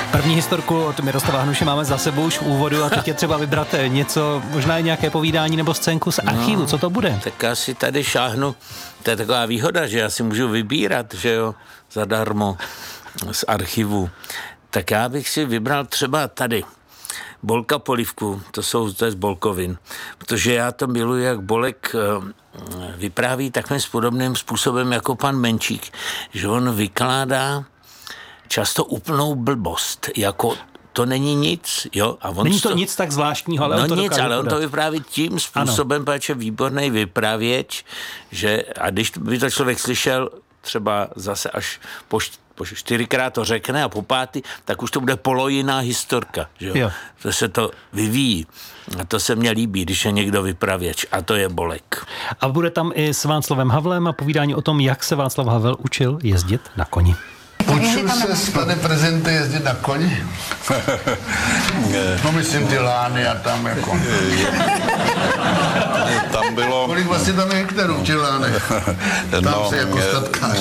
První historku od Miroslava Hnuše máme za sebou už v úvodu a teď je třeba vybrat něco, možná i nějaké povídání nebo scénku z archivu. Co to bude? Tak já si tady šáhnu, to je taková výhoda, že já si můžu vybírat, že jo, zadarmo z archivu. Tak já bych si vybral třeba tady Bolka Polívku, to je z Bolkovin, protože já to miluji, jak Bolek vypráví takovým podobným způsobem jako pan Menčík, že on vykládá často úplnou blbost, jako to není nic, jo. A on není to nic tak zvláštního, ale on to dokáže ale on podat. to vypráví tím způsobem, protože je výborný vypravěč, že, a když by to člověk slyšel třeba zase až po 4krát to řekne a po 5, tak už to bude polojiná historka, že jo. To se to vyvíjí. A to se mně líbí, když je někdo vypravěč, a to je Bolek. A bude tam i s Václavem Havlem a povídání o tom, jak se Václav Havel učil jezdit na koni. Učil se, pane prezidente, jezdit na koni? No myslím ty lány a tam jako... Tam bylo... Kolik vlastně tam je hektarů v těch lánech? Tam se jako statkář.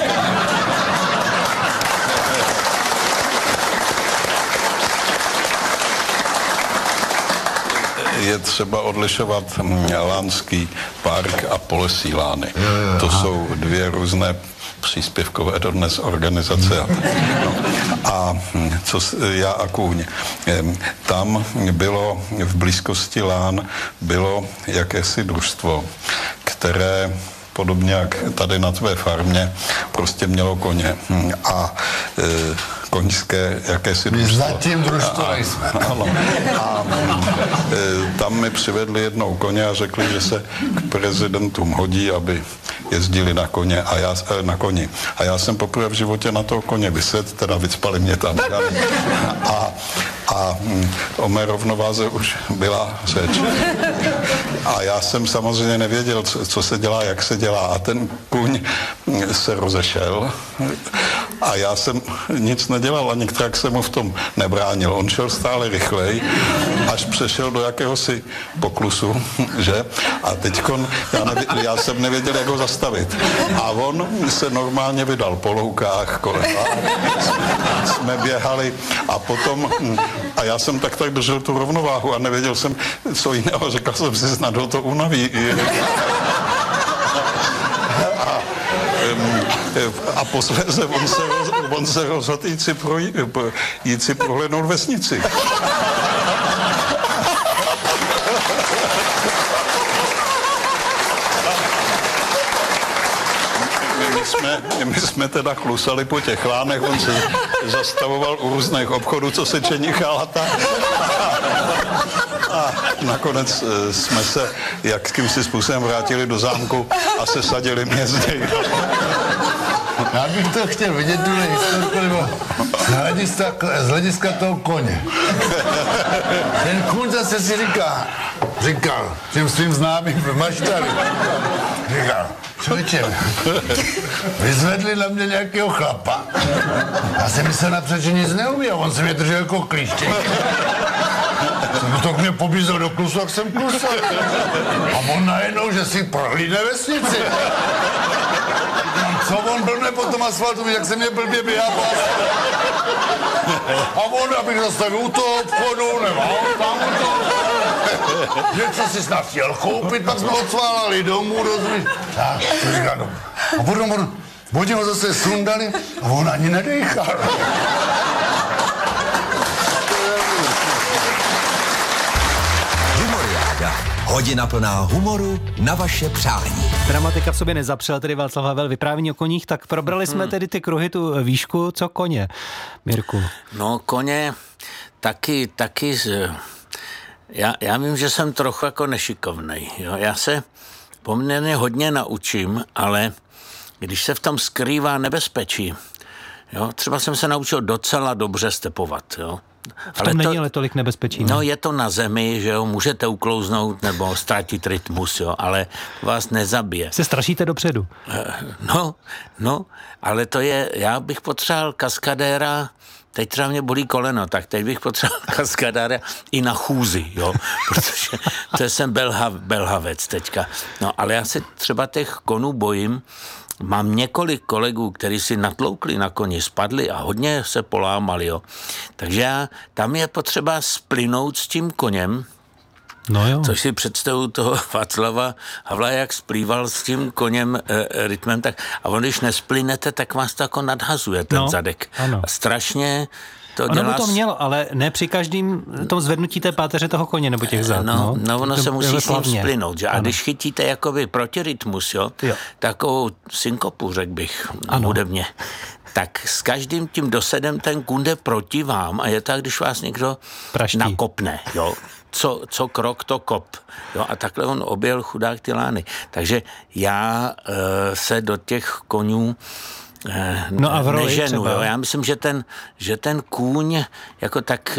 Je třeba odlišovat Lánský park a Polesí lány. To jsou dvě různé příspěvkové dodnes organizace. A co já a kůň. Tam bylo v blízkosti Lán bylo jakési družstvo, které podobně jak tady na tvé farmě prostě mělo koně a koňské jakési družstvo. Zatím družstvo jsme. Ano. A tam mi přivedli jednou koně a řekli, že se k prezidentům hodí, aby jezdili na koně na koni. A já jsem poprvé v životě na toho koně vysedl, teda vycpali mě tam. A o mé rovnováze už byla řeč. A já jsem samozřejmě nevěděl, co se dělá, jak se dělá. A ten kůň se rozešel a já jsem nic nedělal a nikterak jsem mu v tom nebránil. On šel stále rychleji, až přešel do jakéhosi poklusu, že? A teďkon já jsem nevěděl, jak ho zastavit. A on se normálně vydal po loukách kolem. Jsme běhali a potom... A já jsem tak držel tu rovnováhu a nevěděl jsem, co jiného. Řekl jsem si, snad ho to unaví. A posléze on se rozhodl jít si prohlédnout vesnici. My jsme teda klusali po těch lánech, on se zastavoval u různých obchodů, co se čenichal a nakonec jsme se jakýmsi způsobem vrátili do zámku a sesadili mě z něj. Já bych to chtěl vidět, tuhle historku, nebo z hlediska toho koně. Ten kůň zase si říkal těm svým známým v Maštali, říkal, člověče, vyzvedli na mě nějakého chlapa. Já jsem myslel napřed, že nic neumí a on se mě držel jako klíštěk. To mě pobízel do klusu, jak jsem klusal. A on najednou, že si prohlídne vesnici. Co on blbne po tom asfaltu, jak se mě blbě běhá po asfaltu. A on, abych zastavil u toho obchodu, nebo tam u toho. Něco si snad chtěl koupit, pak jsme odsválali domů, rozumíš. Tak, co říká, no. A potom oni ho zase sundali a on ani nedejchal. Hodina plná humoru na vaše přání. Dramatika v sobě nezapřel, tedy Václav Havel, vyprávění o koních, tak probrali jsme tedy ty kruhy, tu výšku, co koně, Mirku? No koně taky já vím, že jsem trochu jako nešikovnej, jo? Já se poměrně hodně naučím, ale když se v tom skrývá nebezpečí, jo? Třeba jsem se naučil docela dobře stepovat, jo? V tom není ale tolik nebezpečí. No je to na zemi, že jo, můžete uklouznout nebo ztratit rytmus, jo, ale vás nezabije. Se strašíte dopředu. No, ale to je, já bych potřeboval kaskadéra, teď třeba mě bolí koleno, tak teď bych potřeboval kaskadéra i na chůzi, jo, protože to jsem belhavec teďka. No, ale já se třeba těch konů bojím, mám několik kolegů, kteří si natloukli na koni, spadli a hodně se polámali, jo. Takže tam je potřeba splynout s tím koněm, No jo. což si představuju toho Václava Havla, jak splýval s tím koněm rytmem, tak a on, když nesplynete, tak vás to jako nadhazuje ten zadek. Ano. A strašně to ono dělá... by to mělo, ale ne při každém tom zvednutí té páteře toho koně nebo těch zad. No, ono se musí s ním splynout. Že? A ano. když chytíte jakoby protirytmus, jo, takovou synkopu, řekl bych, hudebně, tak s každým tím dosedem ten kůň jde proti vám a je tak, když vás někdo nakopne, jo. Co krok, to kop. Jo, a takhle on objel chudák ty lány. Takže já se do těch konňů no a v roli neženu. Jo. Já myslím, že ten kůň jako tak...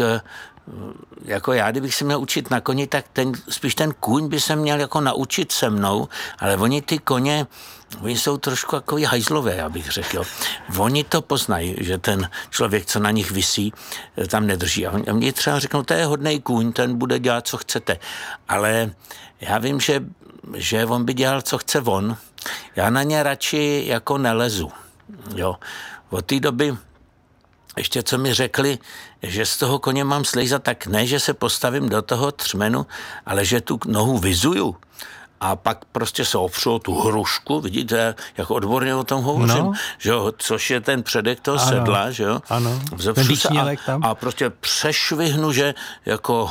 Jako já, kdybych se měl učit na koni, tak spíš ten kůň by se měl jako naučit se mnou, ale oni ty koně, oni jsou trošku jako hajzlové, já bych řekl. Jo. Oni to poznají, že ten člověk, co na nich visí, tam nedrží. A oni třeba řeknou, to je hodnej kůň, ten bude dělat, co chcete. Ale já vím, že on by dělal, co chce on. Já na ně radši jako nelezu. Jo. Od té doby ještě co mi řekli, že z toho koně mám slejzat, tak ne, že se postavím do toho třmenu, ale že tu nohu vyzuju a pak prostě se opřu o tu hrušku, vidíte, jak odborně o tom hovořím, že jo, což je ten předek toho sedla, že jo. Ano, ten výčnělek tam. A prostě přešvihnu, že jako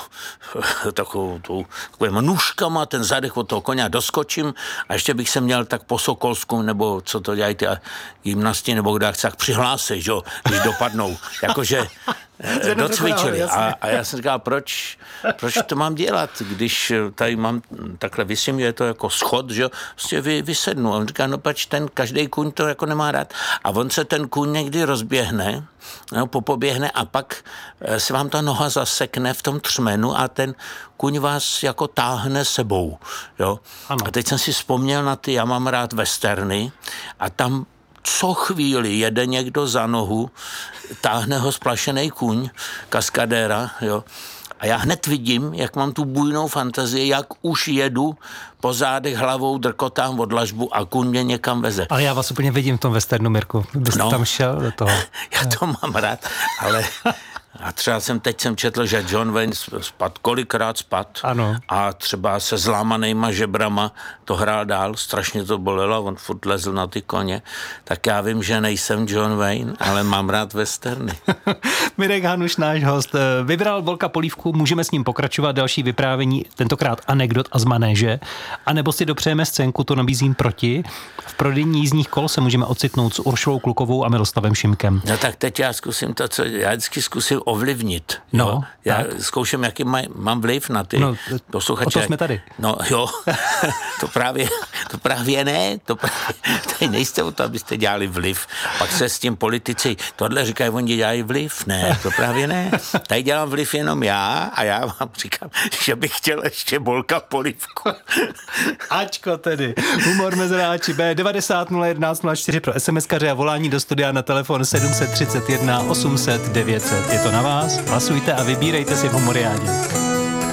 takovou nůžkama ten zadek od toho koně doskočím a ještě bych se měl tak po Sokolsku, nebo co to dělají ty gymnasti, nebo kdo chce, tak přihlásit, že jo, když dopadnou, jakože docvičili. A já jsem říkal, proč to mám dělat, když tady mám takhle vysím, je to jako schod, že jo, prostě vysednu. A on říká, no pač každý kůň to jako nemá rád. A on se ten kůň někdy rozběhne, no, popoběhne a pak se vám ta noha zasekne v tom třmenu a ten kůň vás jako táhne sebou, jo. Ano. A teď jsem si vzpomněl na ty, já mám rád westerny a tam co chvíli jede někdo za nohu, táhne ho splašený kůň, kaskadéra, jo. A já hned vidím, jak mám tu bujnou fantazii, jak už jedu po zádech hlavou, drkotám od dlažbu a kůň mě někam veze. Ale já vás úplně vidím v tom westernu, Mirku. Byste tam šel do toho. Já to mám rád, ale... A třeba teď jsem četl, že John Wayne kolikrát spadl a třeba se zlámanýma žebrama to hrál dál, strašně to bolelo, on furt lezl na ty koně, tak já vím, že nejsem John Wayne, ale mám rád westerny. Mirek Hanuš, náš host, vybral Bolka Polívku, můžeme s ním pokračovat další vyprávění, tentokrát anekdot a z manéže, anebo si dopřejeme scénku, to nabízím proti. V prodejní jízdních kol se můžeme ocitnout s Uršulou Klukovou a Miroslavem Šimkem. No tak teď já zkusím to, co já vždycky zkusím ovlivnit. No, já zkouším, jaký mám vliv na ty posluchače. O to jsme tady. No jo, to právě ne, tady nejste o to, abyste dělali vliv. Pak se s tím politici, tohle říkají, oni dělají vliv. Ne, to právě ne. Tady dělám vliv jenom já a já vám říkám, že bych chtěl ještě Bolka Polívku. Ačko tedy. Humor mezi ráči B 90 011 04 pro SMS-kaře a volání do studia na telefon 731 800 900. Je to na vás, hlasujte a vybírejte si v Humoriádě.